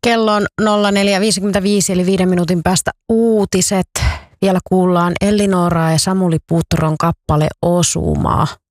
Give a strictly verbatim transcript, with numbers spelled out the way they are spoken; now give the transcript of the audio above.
Kello on nolla neljä viisikymmentäviisi eli viiden minuutin päästä uutiset. Vielä kuullaan Elli Nooraa ja Samuli Putron kappale Osumaa.